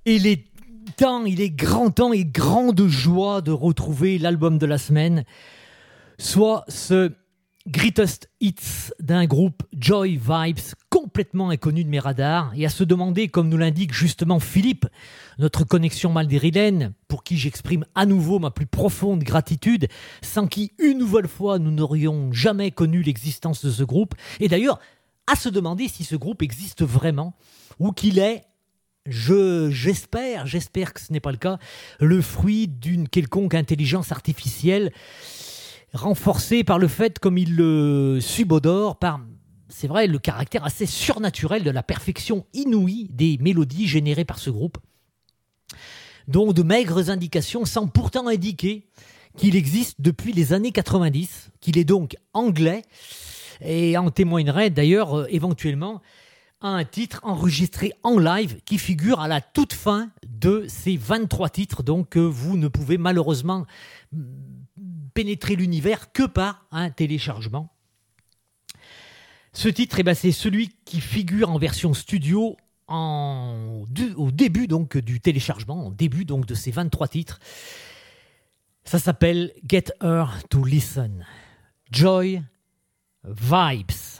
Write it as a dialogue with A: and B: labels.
A: Il est grand temps et grande joie de retrouver l'album de la semaine, soit ce Greatest Hits d'un groupe Joy Vibes, complètement inconnu de mes radars, et à se demander, comme nous l'indique justement Philippe, notre connexion madrilène, pour qui j'exprime à nouveau ma plus profonde gratitude, sans qui, une nouvelle fois, nous n'aurions jamais connu l'existence de ce groupe, et d'ailleurs, à se demander si ce groupe existe vraiment, ou qu'il est, j'espère que ce n'est pas le cas, le fruit d'une quelconque intelligence artificielle renforcée par le fait, comme il le subodore, par, c'est vrai, le caractère assez surnaturel de la perfection inouïe des mélodies générées par ce groupe, dont de maigres indications semblent pourtant indiquer qu'il existe depuis les années 90, qu'il est donc anglais, et en témoignerait d'ailleurs éventuellement un titre enregistré en live qui figure à la toute fin de ces 23 titres, donc vous ne pouvez malheureusement pénétrer l'univers que par un téléchargement. Ce titre, c'est celui qui figure en version studio au début donc du téléchargement, au début donc de ces 23 titres. Ça s'appelle Get Her to Listen. Joy Vibes.